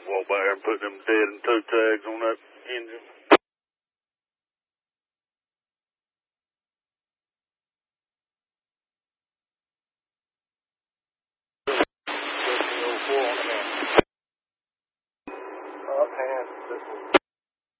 Walk by here and put them dead and toe tags on that engine. On the